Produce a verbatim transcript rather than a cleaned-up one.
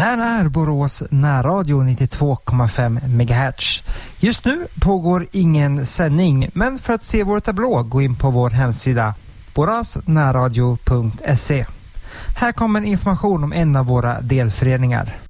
här är Borås närradio nittiotvå komma fem megahertz. Just nu pågår ingen sändning, men för att se vår tablå gå in på vår hemsida borasnärradio punkt se. Här kommer information om en av våra delföreningar.